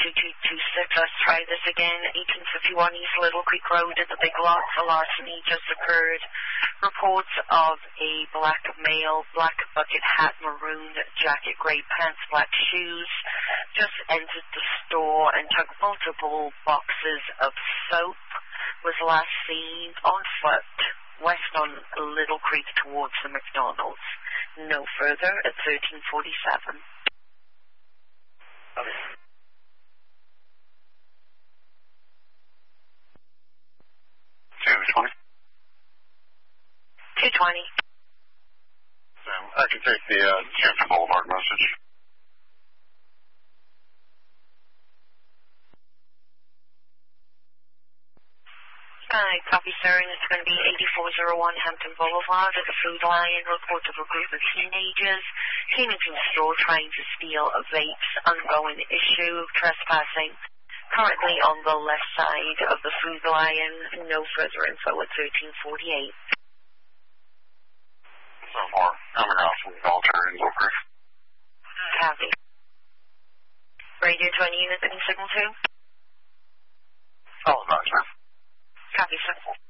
2226. Let's try this again. 1851 East Little Creek Road at the Big Lots. A larceny just occurred. Reports of a black male, black bucket hat, maroon jacket, gray pants, black shoes, just entered the store and took multiple boxes of soap. Was last seen on foot west on Little Creek towards the McDonald's. No further at 1347. Okay. 220. 220. I can take the Hampton Boulevard message. Hi, copy, sir, and it's going to be 8401 Hampton Boulevard at the Food Lion. Report of a group of teenagers came into the store trying to steal a vapes. Ongoing issue of trespassing. Currently on the left side of the Food Lion. No further info at 1348. So far, coming out from Beltern, over. Copy. Radio to any unit that can signal to? Oh, that's right. Copy, sir.